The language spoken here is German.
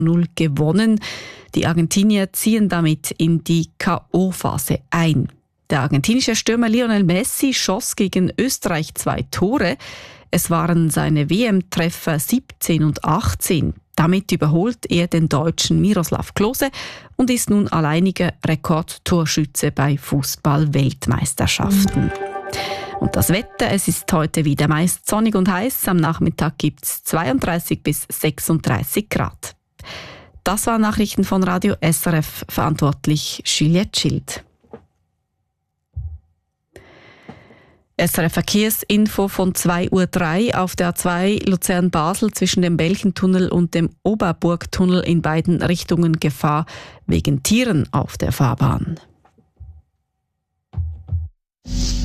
4:0 gewonnen. Die Argentinier ziehen damit in die K.O.-Phase ein. Der argentinische Stürmer Lionel Messi schoss gegen Österreich 2 Tore. Es waren seine WM-Treffer 17 und 18. Damit überholt er den Deutschen Miroslav Klose und ist nun alleiniger Rekordtorschütze bei Fußball-Weltmeisterschaften. Und das Wetter, es ist heute wieder meist sonnig und heiß. Am Nachmittag gibt es 32 bis 36 Grad. Das waren Nachrichten von Radio SRF, verantwortlich Juliette Schild. SRF Verkehrsinfo von 2:03 Uhr auf der A2 Luzern-Basel zwischen dem Belchentunnel und dem Oberburgtunnel in beiden Richtungen Gefahr wegen Tieren auf der Fahrbahn.